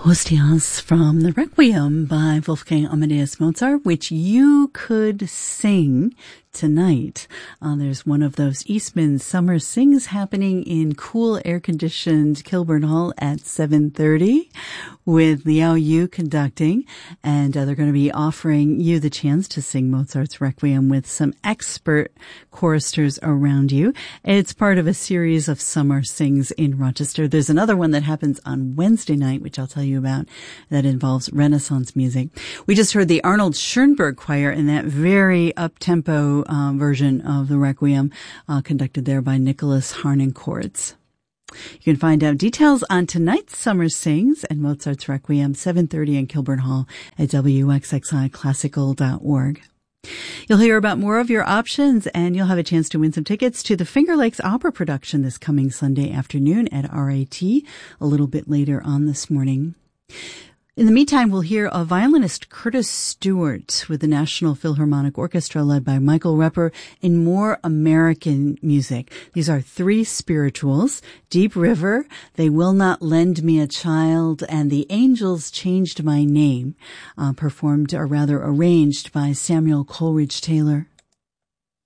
Hostias from the Requiem by Wolfgang Amadeus Mozart, which you could sing tonight. There's one of those Eastman Summer Sings happening in cool, air-conditioned Kilburn Hall at 7:30 with Liao Yu conducting. And they're going to be offering you the chance to sing Mozart's Requiem with some expert choristers around you. It's part of a series of Summer Sings in Rochester. There's another one that happens on Wednesday night, which I'll tell you about, that involves Renaissance music. We just heard the Arnold Schoenberg Choir in that very up-tempo version of the Requiem, conducted there by Nicholas Harnoncourts. You can find out details on tonight's Summer Sings and Mozart's Requiem, 7:30 in Kilburn Hall at wxxiclassical.org. You'll hear about more of your options, and you'll have a chance to win some tickets to the Finger Lakes Opera production this coming Sunday afternoon at RAT a little bit later on this morning. In the meantime, we'll hear a violinist, Curtis Stewart, with the National Philharmonic Orchestra led by Michael Repper, in more American music. These are three spirituals: Deep River, They Will Not Lend Me a Child, and The Angels Changed My Name, performed, or rather arranged, by Samuel Coleridge Taylor.